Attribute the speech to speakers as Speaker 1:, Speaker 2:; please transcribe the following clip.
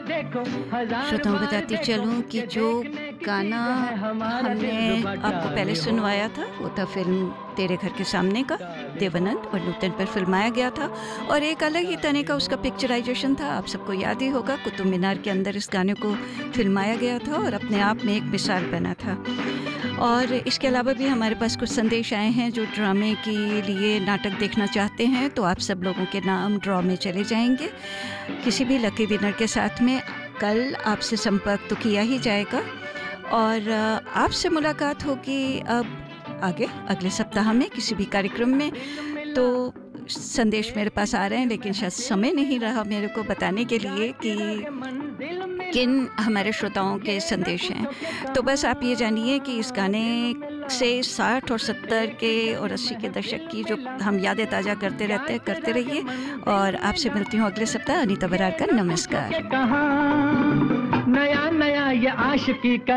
Speaker 1: श्रोताओं बताती चलूँ कि जो गाना हमने आपको पहले सुनवाया था वो था फ़िल्म तेरे घर के सामने का, देवानंद और नूतन पर फ़िल्माया गया था और एक अलग ही तरह का उसका पिक्चराइज़ेशन था। आप सबको याद ही होगा कुतुब मीनार के अंदर इस गाने को फ़िल्माया गया था और अपने आप में एक मिसाल बना था। और इसके अलावा भी हमारे पास कुछ संदेश आए हैं जो ड्रामे के लिए नाटक देखना चाहते हैं, तो आप सब लोगों के नाम ड्रॉ में चले जाएंगे किसी भी लकी विनर के साथ में। कल आपसे संपर्क तो किया ही जाएगा और आपसे मुलाकात होगी अब आगे अगले सप्ताह में किसी भी कार्यक्रम में। तो संदेश मेरे पास आ रहे हैं लेकिन शायद समय नहीं रहा मेरे को बताने के लिए कि किन हमारे श्रोताओं के संदेश हैं। तो बस आप ये जानिए कि इस गाने से 60 और 70 के और 80 के दशक की जो हम यादें ताज़ा करते रहते हैं, करते रहिए। और आपसे मिलती हूँ अगले सप्ताह। अनीता बरार का नमस्कार।
Speaker 2: नया नया ये आशिकी का